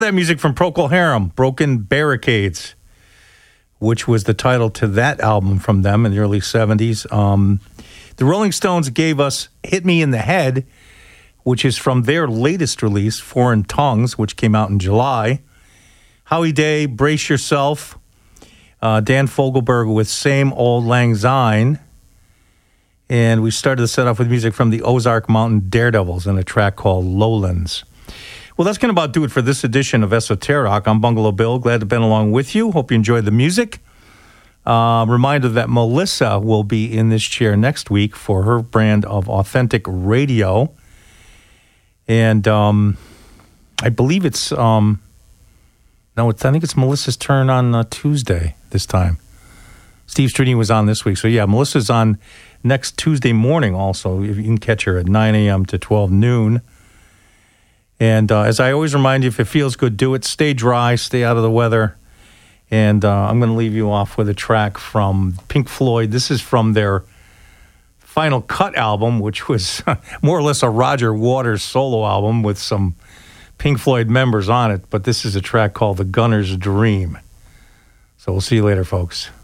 That music from Procol Harum, Broken Barricades, which was the title to that album from them in the early 70s. The Rolling Stones gave us Hit Me in the Head, which is from their latest release, Foreign Tongues, which came out in July. Howie Day, Brace Yourself. Dan Fogelberg with Same Old Lang Syne. And we started to set off with music from the Ozark Mountain Daredevils and a track called Lowlands. Well, that's going to about do it for this edition of Esoteric. I'm Bungalow Bill. Glad to have been along with you. Hope you enjoyed the music. Reminder that Melissa will be in this chair next week for her brand of Authentic Radio. And I believe it's... I think it's Melissa's turn on Tuesday this time. Steve Strini was on this week. So, yeah, Melissa's on next Tuesday morning also. You can catch her at 9 a.m. to 12 noon. And as I always remind you, if it feels good, do it. Stay dry, stay out of the weather. And I'm going to leave you off with a track from Pink Floyd. This is from their Final Cut album, which was more or less a Roger Waters solo album with some Pink Floyd members on it. But this is a track called The Gunner's Dream. So we'll see you later, folks.